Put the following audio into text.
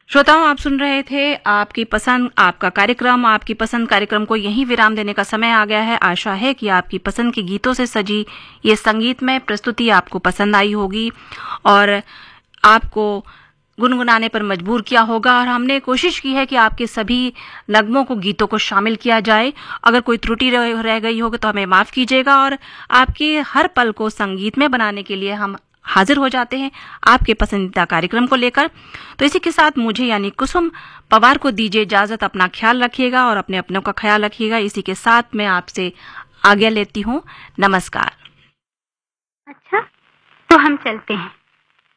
श्रोताओं, आप सुन रहे थे आपकी पसंद आपका कार्यक्रम। आपकी पसंद कार्यक्रम को यहीं विराम देने का समय आ गया है। आशा है कि आपकी पसंद के गीतों से सजी ये संगीतमय प्रस्तुति आपको पसंद आई होगी और आपको गुनगुनाने पर मजबूर किया होगा। और हमने कोशिश की है कि आपके सभी नगमों को, गीतों को शामिल किया जाए। अगर कोई त्रुटि रह गई होगी तो हमें माफ कीजिएगा। और आपके हर पल को संगीतमय बनाने के लिए हम हाजिर हो जाते हैं आपके पसंदीदा कार्यक्रम को लेकर। तो इसी के साथ मुझे यानी कुसुम पवार को दीजिए इजाजत। अपना ख्याल रखिएगा और अपने अपनों का ख्याल रखिएगा। इसी के साथ मैं आपसे आज्ञा लेती हूँ। नमस्कार। अच्छा, तो हम चलते हैं।